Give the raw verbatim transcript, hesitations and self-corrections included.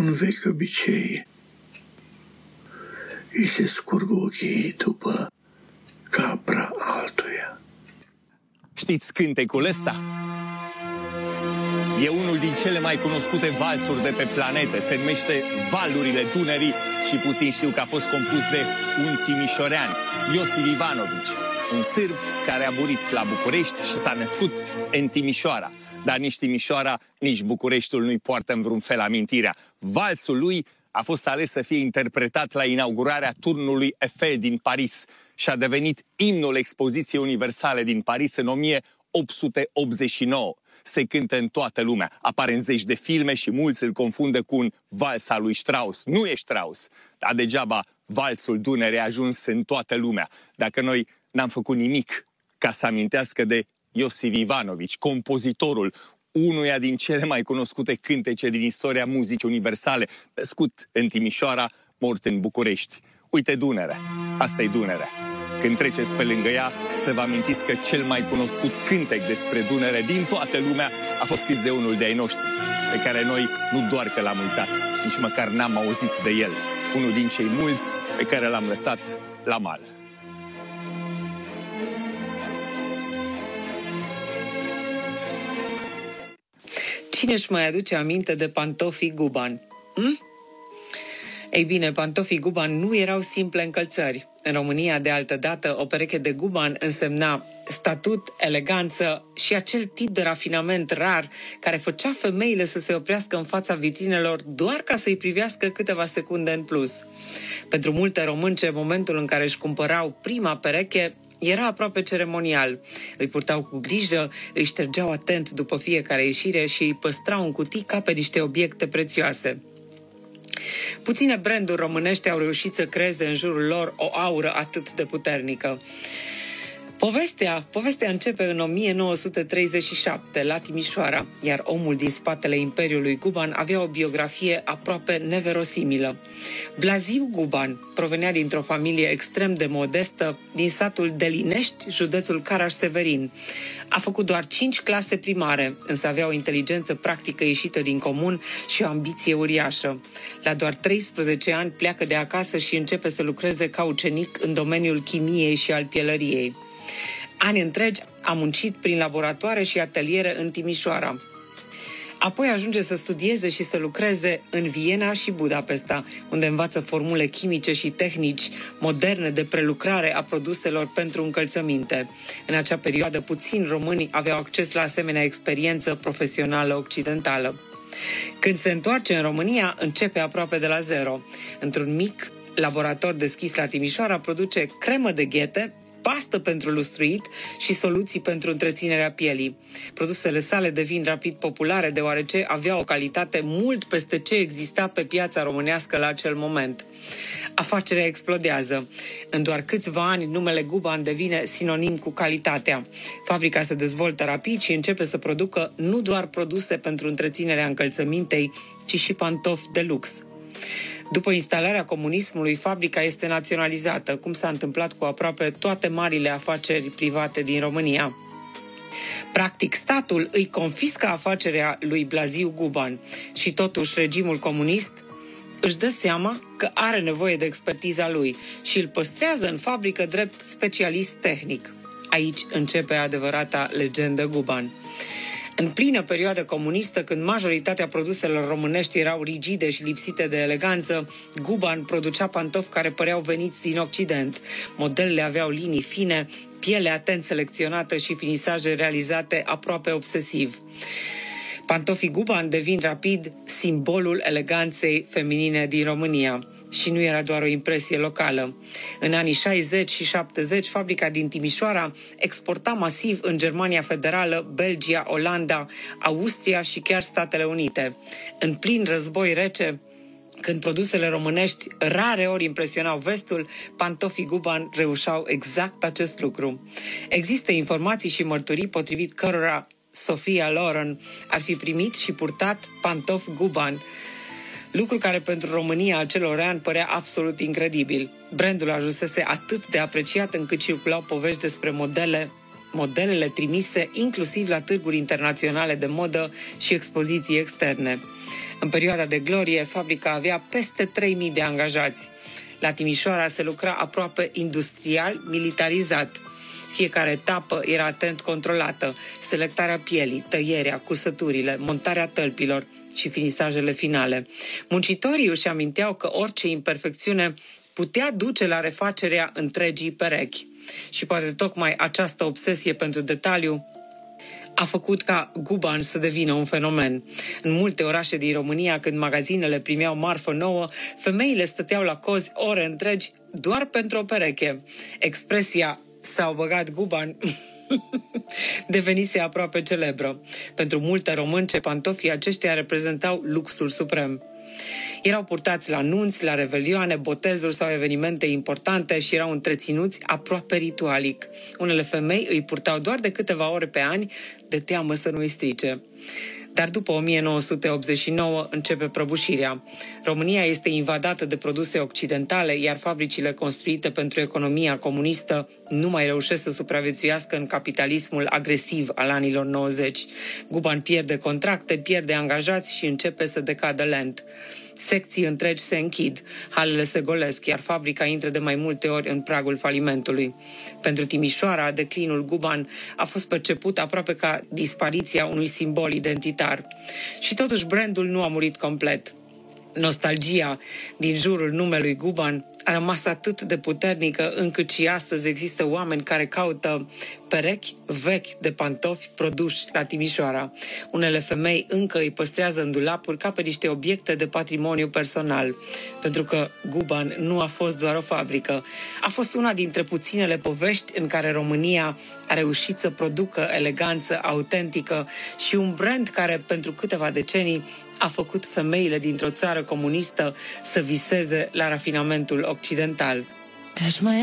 un vechi obicei. Îi se scurg ochii după capra altuia. Știți cântecul ăsta? E unul din cele mai cunoscute valsuri de pe planetă. Se numește Valurile Dunării și puțin știu că a fost compus de un timișorean, Iosif Ivanovici, un sârb care a murit la București și s-a născut în Timișoara. Dar nici Timișoara, nici Bucureștiul nu-i poartă în vreun fel amintirea. Valsul lui a fost ales să fie interpretat la inaugurarea turnului Eiffel din Paris și a devenit imnul expoziției universale din Paris în o mie opt sute optzeci și nouă. Se cântă în toată lumea, apare în zeci de filme și mulți îl confundă cu un vals al lui Strauss. Nu e Strauss, dar degeaba valsul Dunării a ajuns în toată lumea. Dacă noi n-am făcut nimic ca să amintească de Iosif Ivanovici, compozitorul unuia din cele mai cunoscute cântece din istoria muzicii universale, născut în Timișoara, mort în București. Uite Dunărea, asta e Dunărea. Când treceți pe lângă ea, să vă amintiți că cel mai cunoscut cântec despre Dunăre din toată lumea a fost scris de unul de ai noștri, pe care noi nu doar că l-am uitat, nici măcar n-am auzit de el. Unul din cei mulți pe care l-am lăsat la mal. Cine își mai aduce aminte de pantofii Guban? Hm? Ei bine, pantofii Guban nu erau simple încălțări. În România, de altădată, o pereche de Guban însemna statut, eleganță și acel tip de rafinament rar care făcea femeile să se oprească în fața vitrinelor doar ca să-i privească câteva secunde în plus. Pentru multe românce, momentul în care își cumpărau prima pereche era aproape ceremonial. Îi purtau cu grijă, îi ștergeau atent după fiecare ieșire și îi păstrau în cutii ca pe niște obiecte prețioase. Puține branduri românești au reușit să creeze în jurul lor o aură atât de puternică. Povestea, povestea începe în o mie nouă sute treizeci și șapte, la Timișoara, iar omul din spatele Imperiului Guban avea o biografie aproape neverosimilă. Blaziu Guban provenea dintr-o familie extrem de modestă din satul Delinești, județul Caraș-Severin. A făcut doar cinci clase primare, însă avea o inteligență practică ieșită din comun și o ambiție uriașă. La doar treisprezece ani pleacă de acasă și începe să lucreze ca ucenic în domeniul chimiei și al pielăriei. Ani întregi a muncit prin laboratoare și ateliere în Timișoara. Apoi ajunge să studieze și să lucreze în Viena și Budapesta, unde învață formule chimice și tehnici moderne de prelucrare a produselor pentru încălțăminte. În acea perioadă, puțini români aveau acces la asemenea experiență profesională occidentală. Când se întoarce în România, începe aproape de la zero. Într-un mic laborator deschis la Timișoara, produce cremă de ghete, pastă pentru lustruit și soluții pentru întreținerea pielii. Produsele sale devin rapid populare deoarece aveau o calitate mult peste ce exista pe piața românească la acel moment. Afacerea explodează. În doar câțiva ani, numele Guban devine sinonim cu calitatea. Fabrica se dezvoltă rapid și începe să producă nu doar produse pentru întreținerea încălțămintei, ci și pantofi de lux. După instalarea comunismului, fabrica este naționalizată, cum s-a întâmplat cu aproape toate marile afaceri private din România. Practic, statul îi confiscă afacerea lui Blaziu Guban și totuși regimul comunist își dă seama că are nevoie de expertiza lui și îl păstrează în fabrică drept specialist tehnic. Aici începe adevărata legendă Guban. În plină perioadă comunistă, când majoritatea produselor românești erau rigide și lipsite de eleganță, Guban producea pantofi care păreau veniți din Occident. Modelele aveau linii fine, piele atent selecționată și finisaje realizate aproape obsesiv. Pantofii Guban devin rapid simbolul eleganței feminine din România. Și nu era doar o impresie locală. În anii șaizeci și șaptezeci, fabrica din Timișoara exporta masiv în Germania Federală, Belgia, Olanda, Austria și chiar Statele Unite. În plin război rece, când produsele românești rare ori impresionau vestul, pantofii Guban reușeau exact acest lucru. Există informații și mărturii potrivit cărora Sophia Loren ar fi primit și purtat pantofi Guban, lucru care pentru România acelor ani părea absolut incredibil. Brandul ajunsese atât de apreciat încât circulau povești despre modele modelele trimise inclusiv la târguri internaționale de modă și expoziții externe. În perioada de glorie, fabrica avea peste trei mii de angajați. La Timișoara se lucra aproape industrial, militarizat. Fiecare etapă era atent controlată, selectarea pielii, tăierea, cusăturile, montarea tălpilor și finisajele finale. Muncitorii își aminteau că orice imperfecțiune putea duce la refacerea întregii perechi. Și poate tocmai această obsesie pentru detaliu a făcut ca Guban să devină un fenomen. În multe orașe din România, când magazinele primeau marfă nouă, femeile stăteau la cozi ore întregi doar pentru o pereche. Expresia "s-au băgat Guban" devenise aproape celebră. Pentru multe românce, pantofii aceștia reprezentau luxul suprem. Erau purtați la nunți, la revelioane, botezuri sau evenimente importante și erau întreținuți aproape ritualic. Unele femei îi purtau doar de câteva ore pe an, de teamă să nu îi strice. Dar după o mie nouă sute optzeci și nouă începe prăbușirea. România este invadată de produse occidentale, iar fabricile construite pentru economia comunistă nu mai reușesc să supraviețuiască în capitalismul agresiv al anilor nouăzeci. Guban pierde contracte, pierde angajați și începe să decadă lent. Secții întregi se închid, halele se golesc, iar fabrica intră de mai multe ori în pragul falimentului. Pentru Timișoara, declinul Guban a fost perceput aproape ca dispariția unui simbol identitar. Și totuși brandul nu a murit complet. Nostalgia din jurul numelui Guban a rămas atât de puternică încât și astăzi există oameni care caută perechi vechi de pantofi produși la Timișoara. Unele femei încă îi păstrează în dulapuri ca pe niște obiecte de patrimoniu personal, pentru că Guban nu a fost doar o fabrică. A fost una dintre puținele povești în care România a reușit să producă eleganță autentică și un brand care pentru câteva decenii a făcut femeile dintr-o țară comunistă să viseze la rafinamentul occidental.